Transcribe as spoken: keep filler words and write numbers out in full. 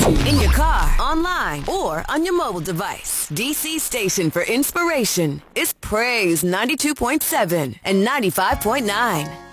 In your car, online, or on your mobile device. D C station for inspiration is Praise ninety-two point seven and ninety-five point nine.